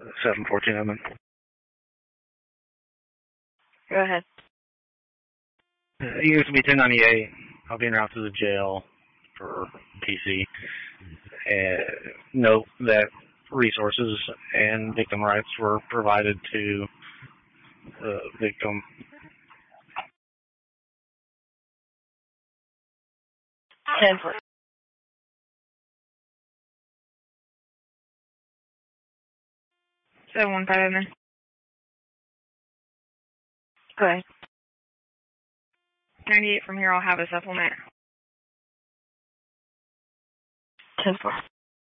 714 Edmund. Go ahead. It used to be 1098. I'll be en route to the jail for PC. Note that resources and victim rights were provided to the victim. Ten. 715 Edmund. Go ahead. 98 from here, I'll have a supplement. 10-4.